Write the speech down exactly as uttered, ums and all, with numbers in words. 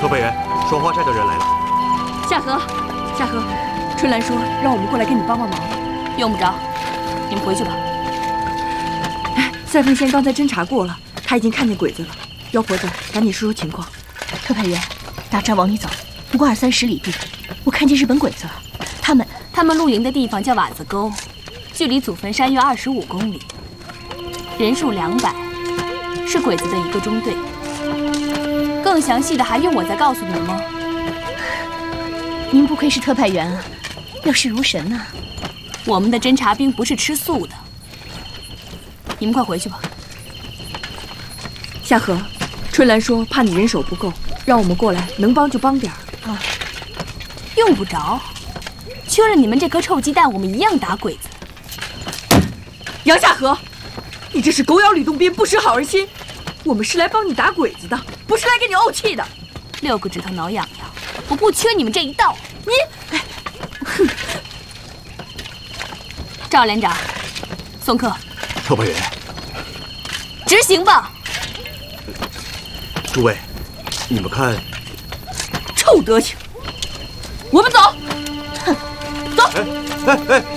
特派员，双花寨的人来了。 夏荷，夏荷，春兰说让我们过来跟你帮帮忙。 用不着，你们回去吧。 赛凤仙刚才侦查过了，他已经看见鬼子了。妖婆子，赶紧说说情况。 特派员，大寨往里走，不过二三十里地，我看见日本鬼子了。他们他们露营的地方叫瓦子沟，距离祖坟山约二十五公里，人数两百，是鬼子的一个中队。更详细的还用我再告诉你们吗？ 您不愧是特派员啊，料事如神啊。 我们的侦察兵不是吃素的，你们快回去吧。 夏荷，春兰说怕你人手不够，让我们过来，能帮就帮点儿啊。 用不着，缺了你们这颗臭鸡蛋，我们一样打鬼子。 杨夏荷，你这是狗咬吕洞宾，不识好人心。我们是来帮你打鬼子的，不是来给你怄气的。 六个指头挠痒痒，我不缺你们这一道。 你， 哼！赵连长，送客。 特派员， 执行吧。 诸位，你们看， 臭德行！我们走。 哼， 走。 哎哎哎！